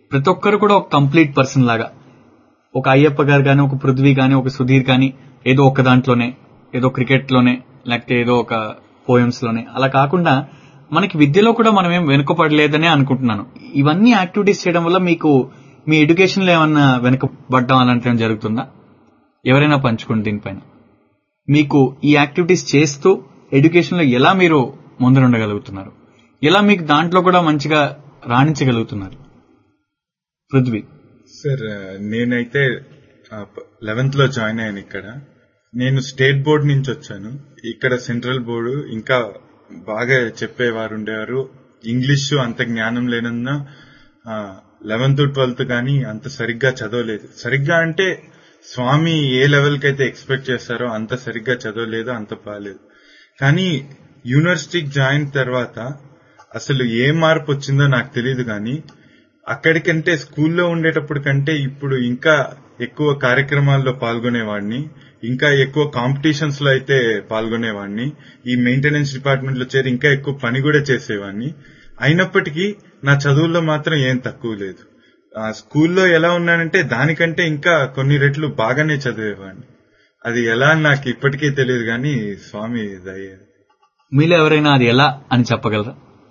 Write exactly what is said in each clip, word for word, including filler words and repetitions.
ప్రతి ఒక్కరు కూడా ఒక కంప్లీట్ పర్సన్ లాగా, ఒక అయ్యప్ప గారు కానీ, ఒక పృథ్వీ కానీ, ఒక సుధీర్ కానీ, ఏదో ఒక దాంట్లోనే, ఏదో క్రికెట్ లోనే, లేకపోతే ఏదో ఒక పోయమ్స్ లోనే, అలా కాకుండా మనకి విద్యలో కూడా మనం ఏం వెనుకపడలేదనే అనుకుంటున్నాను. ఇవన్నీ యాక్టివిటీస్ చేయడం వల్ల మీకు మీ ఎడ్యుకేషన్ లో ఏమన్నా వెనుకబడ్డం అలాంటివి జరుగుతుందా? ఎవరైనా పంచుకోండి దీనిపైన. మీకు ఈ యాక్టివిటీస్ చేస్తూ ఎడ్యుకేషన్ లో ఎలా మీరు ముందరుండగలుగుతున్నారు, ఎలా మీకు దాంట్లో కూడా మంచిగా రాణించగలుగుతున్నారు? పృథ్వీ సార్, నేనైతే లెవెన్త్ లో జాయిన్ అయ్యాను. ఇక్కడ నేను స్టేట్ బోర్డు నుంచి వచ్చాను. ఇక్కడ సెంట్రల్ బోర్డు ఇంకా బాగా చెప్పేవారు ఉండేవారు. ఇంగ్లీష్ అంత జ్ఞానం లేనన్నా లెవెన్త్ ట్వెల్త్ కానీ అంత సరిగ్గా చదవలేదు. సరిగ్గా అంటే స్వామి ఏ లెవెల్ కి అయితే ఎక్స్పెక్ట్ చేస్తారో అంత సరిగ్గా చదవలేదు, అంత బాలేదు. కానీ యూనివర్సిటీకి జాయిన్ తర్వాత అసలు ఏ మార్పు వచ్చిందో నాకు తెలియదు. కానీ అక్కడికంటే స్కూల్లో ఉండేటప్పుడు కంటే ఇప్పుడు ఇంకా ఎక్కువ కార్యక్రమాల్లో పాల్గొనేవాడిని, ఇంకా ఎక్కువ కాంపిటీషన్స్ లో అయితే పాల్గొనేవాడిని. ఈ మెయింటెనెన్స్ డిపార్ట్మెంట్ లో చేరి ఇంకా ఎక్కువ పని కూడా చేసేవాడిని. అయినప్పటికీ నా చదువుల్లో మాత్రం ఏం తక్కువ లేదు. స్కూల్లో ఎలా ఉన్నానంటే దానికంటే ఇంకా కొన్ని రెట్లు బాగానే చదివేవాడిని. అది ఎలా నాకు ఇప్పటికీ తెలియదు, కానీ స్వామి దయ. మీలో ఎవరైనా అది ఎలా అని చెప్పగలరా?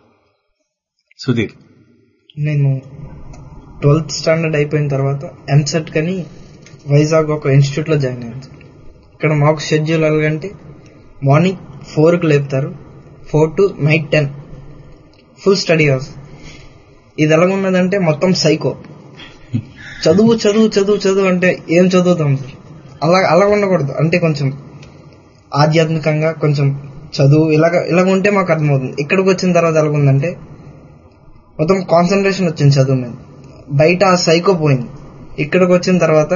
సుధీర్, నేను ట్వెల్త్ స్టాండర్డ్ అయిపోయిన తర్వాత ఎంసెట్ కని వైజాగ్ ఒక ఇన్స్టిట్యూట్ లో జాయిన్ అయ్యాను. ఇక్కడ మాకు షెడ్యూల్ ఎలాగంటే మార్నింగ్ ఫోర్ కు లేపుతారు, four to night ten full study hours. ఇది ఎలాగున్నదంటే మొత్తం సైకో, చదువు చదువు చదువు చదువు అంటే ఏం చదువుతాం సార్? అలా అలా ఉండకూడదు. అంటే కొంచెం ఆధ్యాత్మికంగా కొంచెం చదువు ఇలాగ ఇలాగ ఉంటే మాకు అర్థమవుతుంది. ఇక్కడికి వచ్చిన తర్వాత ఎలాగుందంటే మొత్తం కాన్సన్ట్రేషన్ వచ్చింది చదువు మీద. బయట ఆ సైకో పోయింది. ఇక్కడికి వచ్చిన తర్వాత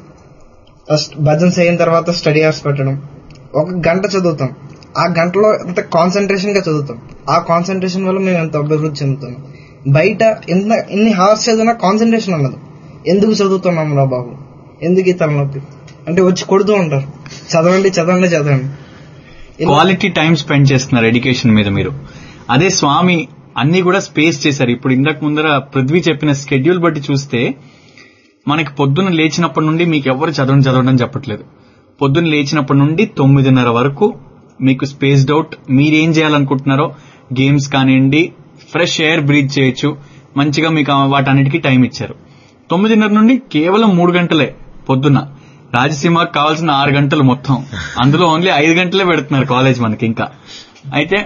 ఫస్ట్ భజన్స్ అయిన తర్వాత స్టడీ అవర్స్ పెట్టడం, ఒక గంట చదువుతాం. ఆ గంటలో ఎంత కాన్సన్ట్రేషన్ గా చదువుతాం. ఆ కాన్సన్ట్రేషన్ వల్ల మేము ఎంత అభివృద్ధి చెందుతున్నాం. బయట ఎంత ఎన్ని హార్స్ చదివినా కాన్సన్ట్రేషన్ ఉండదు. ఎందుకు చదువుతున్నాం రా బాబు, ఎందుకు ఈ తలనొప్పి అంటే వచ్చి కొడుతూ ఉంటారు. చదవండి చదవండి చదవండి. క్వాలిటీ టైం స్పెండ్ చేస్తున్నారు ఎడ్యుకేషన్ మీద మీరు. అదే స్వామి అన్ని కూడా స్పేస్ చేశారు. ఇప్పుడు ఇంతకు ముందర పృథ్వీ చెప్పిన స్కెడ్యూల్ బట్టి చూస్తే మనకి పొద్దున్న లేచినప్పటి నుండి మీకు ఎవరు చదవడం చదవడం చెప్పట్లేదు. పొద్దున్న లేచినప్పటి నుండి తొమ్మిదిన్నర వరకు మీకు స్పేస్డ్ అవుట్, మీరేం చేయాలనుకుంటున్నారో గేమ్స్ కానివ్వండి, ఫ్రెష్ ఎయిర్ బ్రీత్ చేయొచ్చు, మంచిగా మీకు వాటన్నిటికీ టైం ఇచ్చారు. తొమ్మిదిన్నర నుండి కేవలం మూడు గంటలే పొద్దున్న. రాజసీమకు కావాల్సిన ఆరు గంటలు మొత్తం, అందులో ఓన్లీ ఐదు గంటలే పెడుతున్నారు కాలేజ్ మనకి. ఇంకా అయితే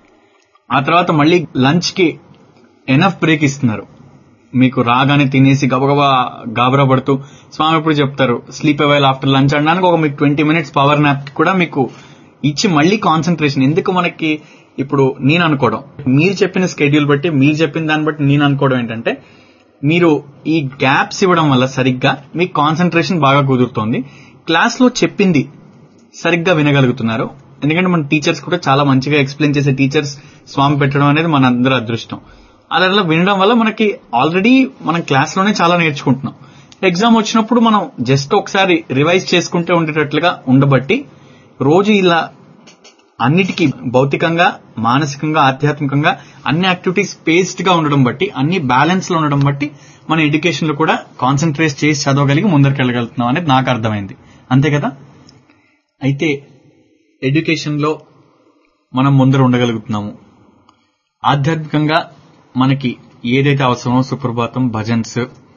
ఆ తర్వాత మళ్ళీ లంచ్ కి ఎనఫ్ బ్రేక్ ఇస్తున్నారు. మీకు రాగానే తినేసి గబగబా గాబరా పడుతూ స్వామి ఎప్పుడు చెప్తారు స్లీప్ అవైల్ ఆఫ్టర్ లంచ్ అనడానికి ఒక మీకు ట్వంటీ మినిట్స్ పవర్ నాప్ కూడా మీకు ఇచ్చి మళ్ళీ కాన్సన్ట్రేషన్. ఎందుకు మనకి ఇప్పుడు నేను అనుకోవడం, మీరు చెప్పిన స్కెడ్యూల్ బట్టి, మీరు చెప్పిన దాన్ని బట్టి నేను అనుకోవడం ఏంటంటే మీరు ఈ గ్యాప్స్ ఇవ్వడం వల్ల సరిగ్గా మీకు కాన్సన్ట్రేషన్ బాగా కుదురుతోంది. క్లాస్ లో చెప్పింది సరిగ్గా వినగలుగుతున్నారు. ఎందుకంటే మన టీచర్స్ కూడా చాలా మంచిగా ఎక్స్ప్లెయిన్ చేసే టీచర్స్ స్వామి పెట్టడం అనేది మన అందరి అదృష్టం. అలా వినడం వల్ల మనకి ఆల్రెడీ మనం క్లాస్ లోనే చాలా నేర్చుకుంటున్నాం. ఎగ్జామ్ వచ్చినప్పుడు మనం జస్ట్ ఒకసారి రివైజ్ చేసుకుంటే ఉండేటట్లుగా ఉండబట్టి రోజు ఇలా అన్నిటికీ భౌతికంగా, మానసికంగా, ఆధ్యాత్మికంగా అన్ని యాక్టివిటీస్ స్పేస్డ్ గా ఉండడం బట్టి, అన్ని బ్యాలెన్స్ లో ఉండడం బట్టి మన ఎడ్యుకేషన్ లో కూడా కాన్సన్ట్రేట్ చేసి చదవగలిగి ముందరికెళ్ళగలుగుతున్నాం అనేది నాకు అర్థమైంది. అంతే కదా? అయితే ఎడ్యుకేషన్ లో మనం ముందర ఉండగలుగుతున్నాము. ఆధ్యాత్మికంగా మనకి ఏదైతే అవసరమో సుప్రభాతం, భజన్స్,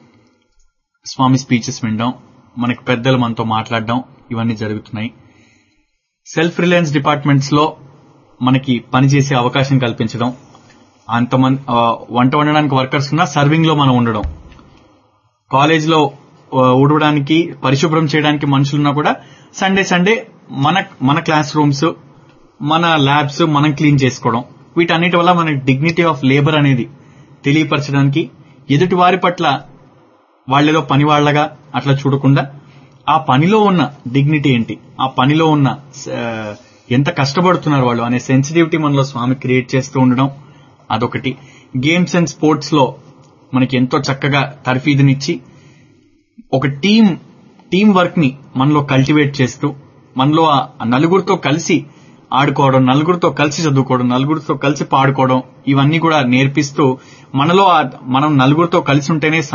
స్వామి స్పీచెస్ వినడం, మనకి పెద్దలు మనతో మాట్లాడడం, ఇవన్నీ జరుగుతున్నాయి. సెల్ఫ్ రిలయన్స్ డిపార్ట్మెంట్స్ లో మనకి పనిచేసే అవకాశం కల్పించడం, అంతమంది వంట వండడానికి వర్కర్స్ ఉన్నా సర్వింగ్ లో మనం ఉండడం, కాలేజ్ లో ఊడవడానికి, పరిశుభ్రం చేయడానికి మనుషులున్నా కూడా సండే సండే మన మన క్లాస్ రూమ్స్, మన ల్యాబ్స్ మనం క్లీన్ చేసుకోవడం, వీటన్నిటి వల్ల మనకి డిగ్నిటీ ఆఫ్ లేబర్ అనేది తెలియపరచడానికి, ఎదుటి వారి పట్ల వాళ్ళేదో పని వాళ్లగా అట్లా చూడకుండా ఆ పనిలో ఉన్న డిగ్నిటీ ఏంటి, ఆ పనిలో ఉన్న ఎంత కష్టపడుతున్నారు వాళ్ళు అనే సెన్సిటివిటీ మనలో స్వామి క్రియేట్ చేస్తూ ఉండడం, అదొకటి. గేమ్స్ అండ్ స్పోర్ట్స్ లో మనకి ఎంతో చక్కగా తర్ఫీదునిచ్చి ఒక టీం టీం వర్క్ ని మనలో కల్టివేట్ చేస్తూ, మనలో ఆ నలుగురితో కలిసి ఆడుకోవడం, నలుగురితో కలిసి చదువుకోవడం, నలుగురితో కలిసి పాడుకోవడం, ఇవన్నీ కూడా నేర్పిస్తూ మనలో మనం నలుగురితో కలిసి ఉంటేనే